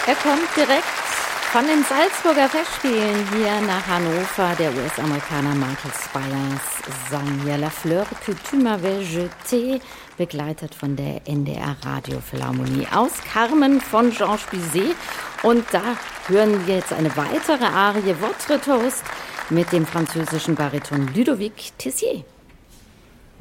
Er kommt direkt von den Salzburger Festspielen hier nach Hannover. Der US-Amerikaner Michael Spires sang hier La Fleur que tu m'avais jetée, begleitet von der NDR Radiophilharmonie aus Carmen von Georges Bizet. Und da hören wir jetzt eine weitere Arie, Votre Toast, mit dem französischen Bariton Ludovic Tessier.